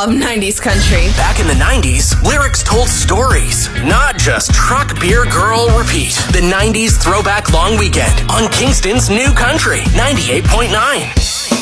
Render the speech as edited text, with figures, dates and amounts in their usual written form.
love 90s country. Back in the 90s, lyrics told stories, not just truck, beer, girl, repeat. The 90s Throwback Long Weekend on Kingston's New Country 98.9.